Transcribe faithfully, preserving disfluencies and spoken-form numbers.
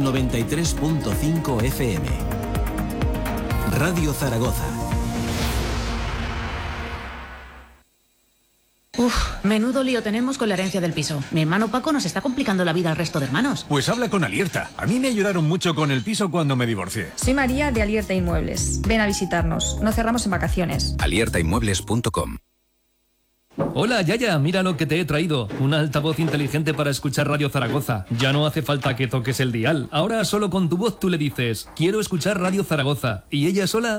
noventa y tres punto cinco F M. Radio Zaragoza. Uf, menudo lío tenemos con la herencia del piso. Mi hermano Paco nos está complicando la vida al resto de hermanos. Pues habla con Alierta. A mí me ayudaron mucho con el piso cuando me divorcié. Soy María de Alierta Inmuebles. Ven a visitarnos. No cerramos en vacaciones. alierta inmuebles punto com. Hola, Yaya, mira lo que te he traído. Un altavoz inteligente para escuchar Radio Zaragoza. Ya no hace falta que toques el dial. Ahora solo con tu voz tú le dices, quiero escuchar Radio Zaragoza. Y ella sola